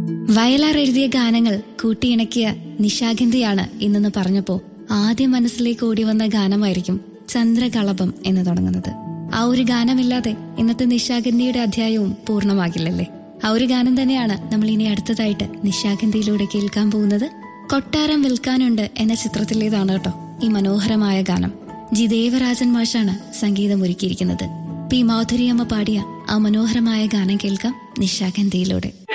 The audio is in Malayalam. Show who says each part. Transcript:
Speaker 1: വയലാർ എഴുതിയ ഗാനങ്ങൾ കൂട്ടിയിണക്കിയ നിശാഗന്ധിയാണ് ഇന്നെന്ന് പറഞ്ഞപ്പോ ആദ്യം മനസ്സിലേക്ക് ഓടി വന്ന ഗാനമായിരിക്കും ചന്ദ്രകളഭം എന്ന് തുടങ്ങുന്നത്. ആ ഒരു ഗാനമില്ലാതെ ഇന്നത്തെ നിശാഗന്ധിയുടെ അധ്യായവും പൂർണ്ണമാകില്ലല്ലേ. ആ ഒരു ഗാനം തന്നെയാണ് നമ്മൾ ഇനി അടുത്തതായിട്ട് നിശാഗന്ധിയിലൂടെ കേൾക്കാൻ പോകുന്നത്. കൊട്ടാരം വിൽക്കാനുണ്ട് എന്ന ചിത്രത്തിലേതാണ് കേട്ടോ ഈ മനോഹരമായ ഗാനം. ജി ദേവരാജൻ മാഷാണ് സംഗീതം ഒരുക്കിയിരിക്കുന്നത്. പി മാധുരിയമ്മ പാടിയ ആ മനോഹരമായ ഗാനം കേൾക്കാം നിശാഗന്ധിയിലൂടെ.